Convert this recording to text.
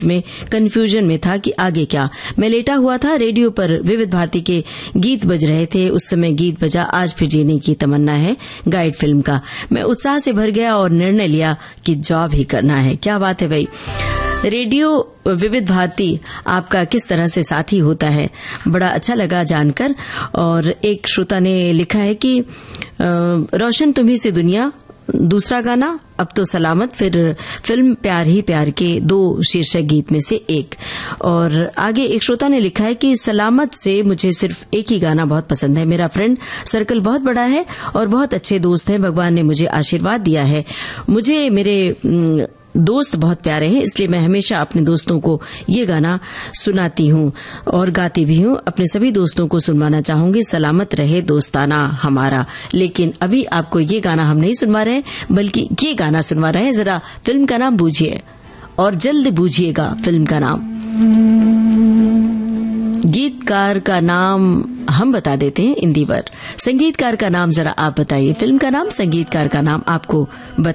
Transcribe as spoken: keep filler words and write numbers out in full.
में कंफ्यूजन में था कि आगे क्या। मैं लेटा हुआ था, रेडियो पर विविध भारती के गीत बज रहे थे। उस समय गीत बजा आज फिर जीने की तमन्ना है गाइड फिल्म का। मैं उत्साह से भर गया और निर्णय लिया कि जॉब ही करना है। क्या बात है भाई। रेडियो विविध भारती आपका किस तरह से साथी होता है, बड़ा अच्छा लगा जानकर। और एक श्रोता ने लिखा है कि रोशन तुम्ही से दुनिया, दूसरा गाना अब तो सलामत, फिर फिल्म प्यार ही प्यार के दो शीर्षक गीत में से एक। और आगे एक श्रोता ने लिखा है कि सलामत से मुझे सिर्फ एक ही गाना बहुत पसंद है। मेरा फ्रेंड सर्कल बहुत बड़ा है और बहुत अच्छे दोस्त हैं। भगवान ने मुझे आशीर्वाद दिया है। मुझे मेरे दोस्त बहुत प्यारे हैं, इसलिए मैं हमेशा अपने दोस्तों को ये गाना सुनाती हूँ और गाती भी हूँ। अपने सभी दोस्तों को सुनवाना चाहूंगी, सलामत रहे दोस्ताना हमारा। लेकिन अभी आपको ये गाना हम नहीं सुनवा रहे हैं, बल्कि ये गाना सुनवा रहे हैं। जरा फिल्म का नाम बूझिए और जल्द बूझिएगा फिल्म का नाम। गीतकार का नाम हम बता देते हैं इंदिवर, संगीतकार का नाम जरा आप बताइए। फिल्म का नाम, संगीतकार का नाम आपको बता